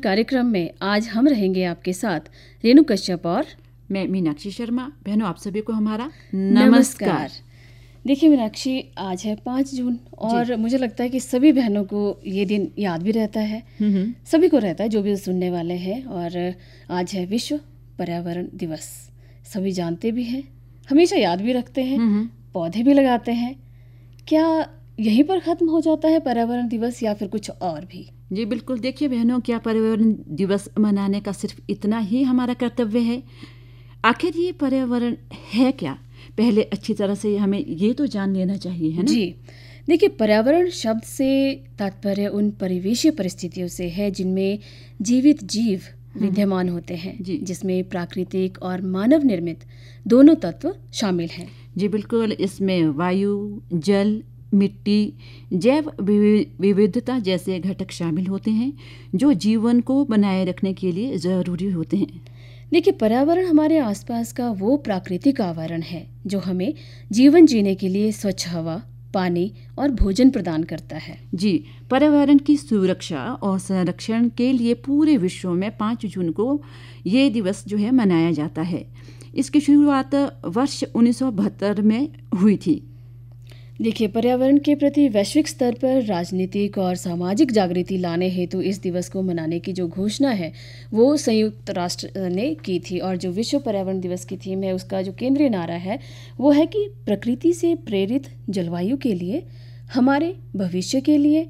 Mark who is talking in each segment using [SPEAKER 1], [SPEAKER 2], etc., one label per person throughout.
[SPEAKER 1] कार्यक्रम में आज हम रहेंगे आपके साथ रेणु कश्यप और
[SPEAKER 2] मैं मीनाक्षी शर्मा। बहनों, आप सभी को हमारा
[SPEAKER 1] नमस्कार। देखिए मीनाक्षी, आज है 5 जून और मुझे लगता है कि सभी बहनों को ये दिन याद भी रहता है। सभी को रहता है जो भी सुनने वाले हैं। और आज है विश्व पर्यावरण दिवस। सभी जानते भी हैं, हमेशा याद भी रखते हैं, पौधे भी लगाते हैं। क्या यहीं पर खत्म हो जाता है पर्यावरण दिवस या फिर कुछ और भी?
[SPEAKER 2] जी बिल्कुल। देखिए बहनों, क्या पर्यावरण दिवस मनाने का सिर्फ इतना ही हमारा कर्तव्य है? आखिर ये पर्यावरण है क्या? पहले अच्छी तरह से हमें ये तो जान लेना चाहिए, है ना?
[SPEAKER 1] जी देखिए, पर्यावरण शब्द से तात्पर्य उन परिवेशीय परिस्थितियों से है जिनमें जीवित जीव विद्यमान होते हैं, जिसमें प्राकृतिक और मानव निर्मित दोनों तत्व शामिल हैं।
[SPEAKER 2] जी बिल्कुल। इसमें वायु, जल, मिट्टी, जैव विविधता जैसे घटक शामिल होते हैं जो जीवन को बनाए रखने के लिए ज़रूरी होते हैं।
[SPEAKER 1] देखिए, पर्यावरण हमारे आसपास का वो प्राकृतिक आवरण है जो हमें जीवन जीने के लिए स्वच्छ हवा, पानी और भोजन प्रदान करता है।
[SPEAKER 2] जी, पर्यावरण की सुरक्षा और संरक्षण के लिए पूरे विश्व में 5 जून को ये दिवस जो है मनाया जाता है। इसकी शुरुआत वर्ष 1972 में हुई थी।
[SPEAKER 1] देखिए, पर्यावरण के प्रति वैश्विक स्तर पर राजनीतिक और सामाजिक जागृति लाने हेतु इस दिवस को मनाने की जो घोषणा है वो संयुक्त राष्ट्र ने की थी। और जो विश्व पर्यावरण दिवस की थीम है, उसका जो केंद्रीय नारा है वो है कि प्रकृति से प्रेरित जलवायु के लिए, हमारे भविष्य के लिए।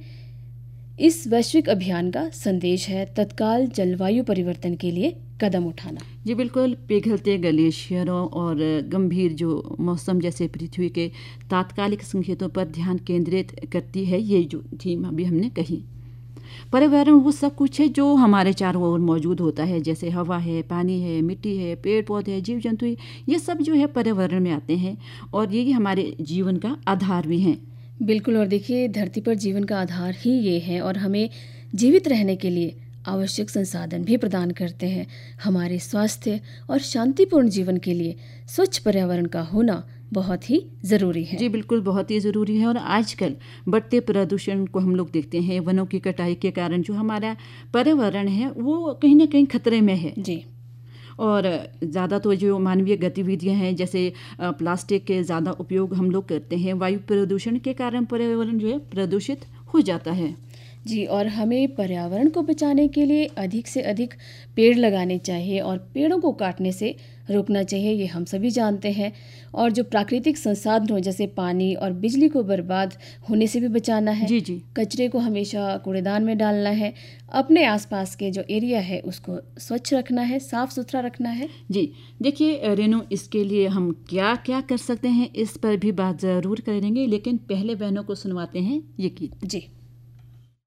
[SPEAKER 1] इस वैश्विक अभियान का संदेश है तत्काल जलवायु परिवर्तन के लिए कदम उठाना।
[SPEAKER 2] जी बिल्कुल। पिघलते ग्लेशियरों और गंभीर जो मौसम जैसे पृथ्वी के तात्कालिक संकेतों पर ध्यान केंद्रित करती है ये जो थीम अभी हमने कही। पर्यावरण वो सब कुछ है जो हमारे चारों ओर मौजूद होता है, जैसे हवा है, पानी है, मिट्टी है, पेड़ पौधे है, जीव जंतु, ये सब जो है पर्यावरण में आते हैं और ये हमारे जीवन का आधार भी हैं।
[SPEAKER 1] बिल्कुल। और देखिए, धरती पर जीवन का आधार ही ये है और हमें जीवित रहने के लिए आवश्यक संसाधन भी प्रदान करते हैं। हमारे स्वास्थ्य और शांतिपूर्ण जीवन के लिए स्वच्छ पर्यावरण का होना बहुत ही ज़रूरी है।
[SPEAKER 2] जी बिल्कुल, बहुत ही ज़रूरी है। और आजकल बढ़ते प्रदूषण को हम लोग देखते हैं। वनों की कटाई के कारण जो हमारा पर्यावरण है वो कहीं ना कहीं खतरे में है।
[SPEAKER 1] जी।
[SPEAKER 2] और ज़्यादा तो जो मानवीय गतिविधियां हैं, जैसे प्लास्टिक के ज़्यादा उपयोग हम लोग करते हैं, वायु प्रदूषण के कारण पर्यावरण जो है प्रदूषित हो जाता है।
[SPEAKER 1] जी, और हमें पर्यावरण को बचाने के लिए अधिक से अधिक पेड़ लगाने चाहिए और पेड़ों को काटने से रोकना चाहिए, ये हम सभी जानते हैं। और जो प्राकृतिक संसाधनों जैसे पानी और बिजली को बर्बाद होने से भी बचाना है।
[SPEAKER 2] जी जी।
[SPEAKER 1] कचरे को हमेशा कूड़ेदान में डालना है। अपने आसपास के जो एरिया है उसको स्वच्छ रखना है, साफ सुथरा रखना है।
[SPEAKER 2] जी देखिए रेणु, इसके लिए हम क्या क्या कर सकते हैं इस पर भी बात ज़रूर करेंगे, लेकिन पहले बहनों को सुनवाते हैं ये गीत।
[SPEAKER 1] जी।